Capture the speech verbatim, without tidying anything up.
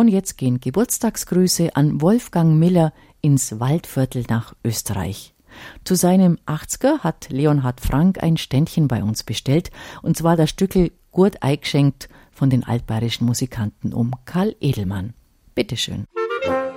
Und jetzt gehen Geburtstagsgrüße an Wolfgang Miller ins Waldviertel nach Österreich. Zu seinem achtziger hat Leonhard Frank ein Ständchen bei uns bestellt, und zwar das Stückel Gut eingeschenkt von den altbayerischen Musikanten um Karl Edelmann. Bitteschön.